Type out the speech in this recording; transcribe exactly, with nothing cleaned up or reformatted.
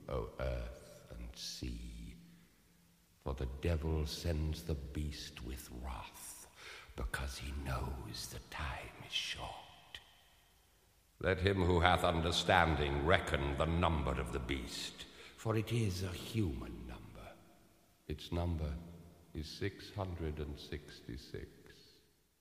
O earth and sea, for the devil sends the beast with wrath, because he knows the time is short. Let him who hath understanding reckon the number of the beast, for it is a human number. Its number is six hundred and sixty-six.